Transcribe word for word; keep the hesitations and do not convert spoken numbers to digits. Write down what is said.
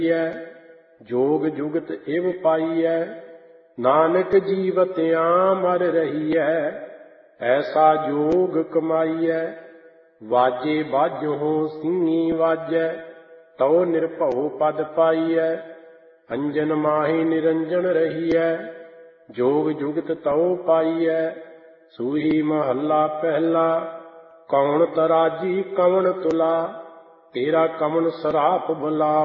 जोग जुगत एव पाईਐ, नानक जीवत्यां मर रहीਐ, ऐसा जोग कमाईਐ। वाजे बाजों सिंही वाजै, तौ निरभਉ पद पाईਐ, अंजन माहि निरंजन रहीਐ, जोग जुगत तौ पाईਐ। सूही महला पहला, कौन तराजी कवन तुला, तेरा कवन सराप भला